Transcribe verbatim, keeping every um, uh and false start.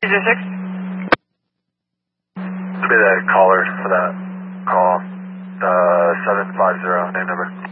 zero six. To be the caller for that call, uh, seven five zero, name number.